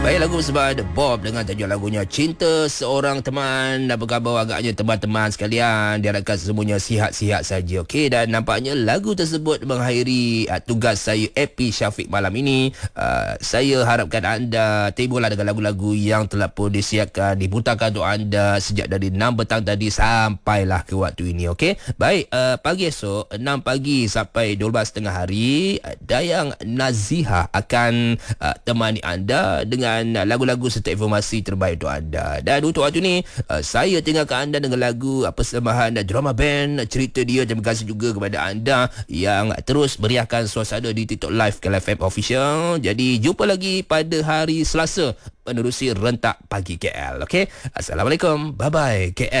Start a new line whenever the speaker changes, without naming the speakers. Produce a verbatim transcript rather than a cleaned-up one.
Baik, lagu bersama The Bob dengan tajuk lagunya Cinta Seorang Teman. Apa khabar agaknya teman-teman sekalian? Diharapkan semuanya sihat-sihat saja. Okey, dan nampaknya lagu tersebut mengakhiri uh, tugas saya Epi Syafiq malam ini. Uh, saya harapkan anda timbullah dengan lagu-lagu yang telah pun disiapkan, dibutakan untuk anda sejak dari enam petang tadi sampailah ke waktu ini. Okey. Baik, uh, pagi esok enam pagi sampai dua belas tiga puluh hari, uh, Dayang Nazihah akan uh, temani anda dengan lagu-lagu serta informasi terbaik untuk anda. Dan untuk waktu ni, uh, saya tinggalkan anda dengan lagu uh, persembahan uh, drama band uh, Cerita Dia. Terima kasih juga kepada anda yang terus meriahkan suasana di TikTok Live K L F M Official. Jadi jumpa lagi pada hari Selasa menerusi Rentak Pagi K L. Okey. Assalamualaikum. Bye bye K L.